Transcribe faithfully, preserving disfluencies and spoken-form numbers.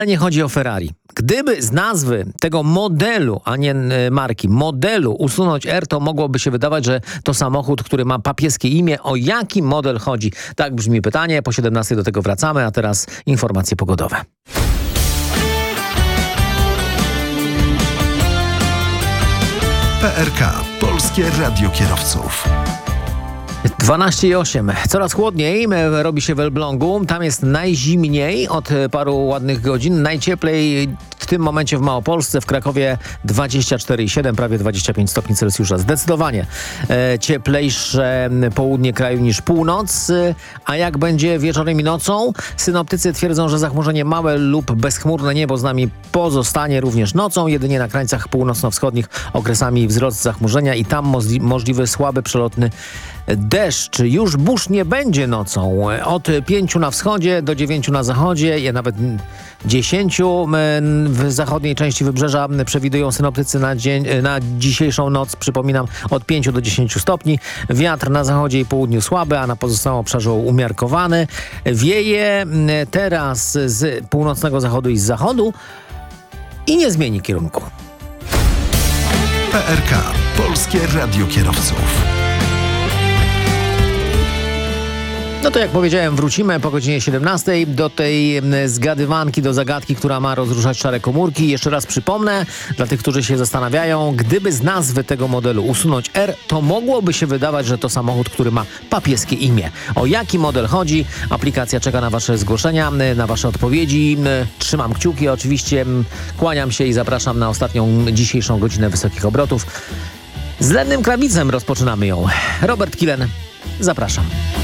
Nie chodzi o Ferrari. Gdyby z nazwy tego modelu, a nie marki, modelu usunąć R, to mogłoby się wydawać, że to samochód, który ma papieskie imię. O jaki model chodzi? Tak brzmi pytanie. Po siedemnastej do tego wracamy, a teraz informacje pogodowe. P R K. Polskie Radio Kierowców. dwanaście i osiem. Coraz chłodniej robi się w Elblągu. Tam jest najzimniej od paru ładnych godzin. Najcieplej w tym momencie w Małopolsce, w Krakowie dwadzieścia cztery i siedem, prawie dwadzieścia pięć stopni Celsjusza. Zdecydowanie e, cieplejsze południe kraju niż północ. A jak będzie wieczorem i nocą? Synoptycy twierdzą, że zachmurzenie małe lub bezchmurne niebo z nami pozostanie również nocą. Jedynie na krańcach północno-wschodnich okresami wzrost zachmurzenia i tam możli- możliwy słaby przelotny deszcz. Już burz nie będzie nocą. Od pięciu na wschodzie do dziewięciu na zachodzie, nawet dziesięciu w zachodniej części wybrzeża przewidują synoptycy na, dzień, na dzisiejszą noc. Przypominam, od pięciu do dziesięciu stopni. Wiatr na zachodzie i południu słaby, a na pozostałym obszarze umiarkowany. Wieje teraz z północnego zachodu i z zachodu i nie zmieni kierunku. P R K. Polskie Radio Kierowców. No to jak powiedziałem, wrócimy po godzinie siedemnastej do tej zgadywanki, do zagadki, która ma rozruszać szare komórki. Jeszcze raz przypomnę, dla tych, którzy się zastanawiają, gdyby z nazwy tego modelu usunąć R, to mogłoby się wydawać, że to samochód, który ma papieskie imię. O jaki model chodzi? Aplikacja czeka na wasze zgłoszenia, na wasze odpowiedzi. Trzymam kciuki, oczywiście kłaniam się i zapraszam na ostatnią dzisiejszą godzinę wysokich obrotów. Z Lennym Krawicem rozpoczynamy ją. Robert Kilen, zapraszam.